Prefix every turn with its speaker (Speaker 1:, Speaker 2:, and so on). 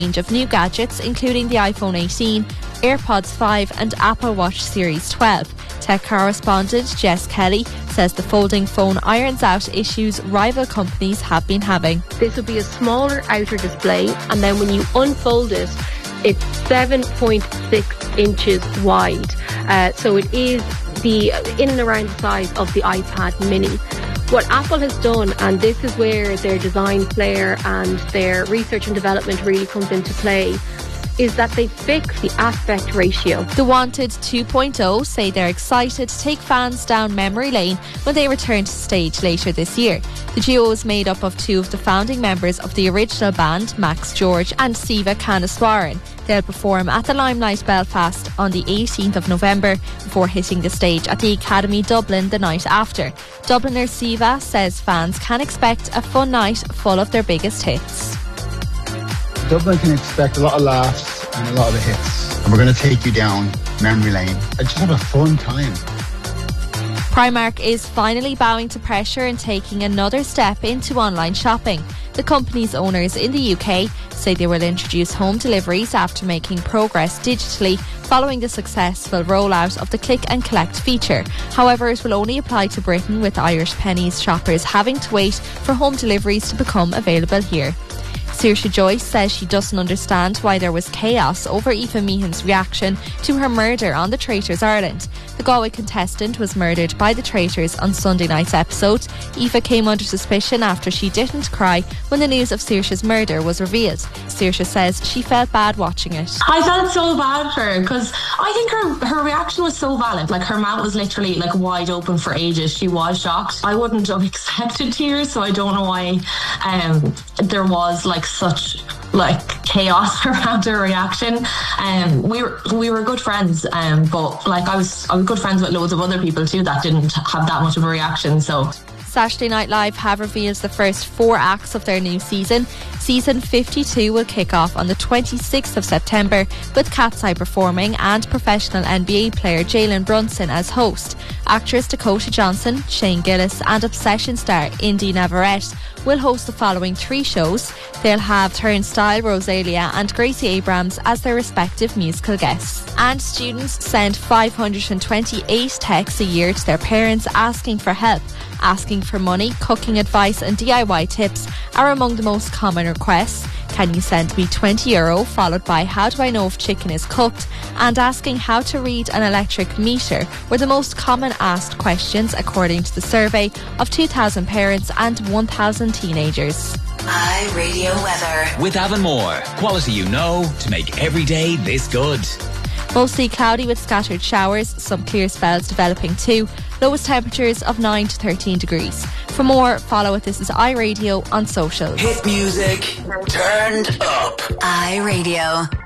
Speaker 1: range of new gadgets, including the iPhone 18, AirPods 5 and Apple Watch Series 12. Tech correspondent Jess Kelly says the folding phone irons out issues rival companies have been having.
Speaker 2: This will be a smaller outer display, and then when you unfold it, it's 7.6 inches wide. So it is in and around the size of the iPad mini. What Apple has done, and this is where their design flair and their research and development really comes into play, is that they fix the aspect ratio.
Speaker 1: The Wanted 2.0 say they're excited to take fans down memory lane when they return to stage later this year. The duo is made up of two of the founding members of the original band, Max George and Siva Kanaswaran. They'll perform at the Limelight Belfast on the 18th of November before hitting the stage at the Academy Dublin the night after. Dubliner Siva says fans can expect a fun night full of their biggest hits.
Speaker 3: Dublin can expect a lot of laughs and a lot of the hits. And we're going to take you down memory lane. I just have a fun time.
Speaker 1: Primark is finally bowing to pressure and taking another step into online shopping. The company's owners in the UK say they will introduce home deliveries after making progress digitally following the successful rollout of the click and collect feature. However, it will only apply to Britain, with Irish Penneys shoppers having to wait for home deliveries to become available here. Saoirse Joyce says she doesn't understand why there was chaos over Aoife Meehan's reaction to her murder on The Traitors Ireland. The Galway contestant was murdered by The Traitors on Sunday night's episode. Aoife came under suspicion after she didn't cry when the news of Saoirse's murder was revealed. Saoirse says she felt bad watching it.
Speaker 4: I felt so bad for her because I think her reaction was so valid. Like, her mouth was literally like wide open for ages. She was shocked. I wouldn't have expected tears, so I don't know why there was like such like chaos around her reaction. We were good friends, but like I was good friends with loads of other people too that didn't have that much of a reaction. So
Speaker 1: Saturday Night Live have revealed the first 4 acts of their new season. Season 52 will kick off on the 26th of September with Cat's Eye performing and professional NBA player Jalen Brunson as host. Actress Dakota Johnson, Shane Gillis and Obsession star Indy Navarrete will host the following 3 shows. They'll have Turnstile, Rosalia and Gracie Abrams as their respective musical guests. And students send 528 texts a year to their parents asking for help. Asking for money, cooking advice and DIY tips are among the most common requests. Can you send me €20, followed by how do I know if chicken is cooked, and asking how to read an electric meter were the most common asked questions according to the survey of 2,000 parents and 1,000 teenagers.
Speaker 5: iRadio weather. With Avonmore. Quality you know to make every day this good.
Speaker 1: Mostly cloudy with scattered showers, some clear spells developing too. Lowest temperatures of 9 to 13 degrees. For more, follow it. This is iRadio on socials.
Speaker 5: Hit music turned up.
Speaker 6: iRadio.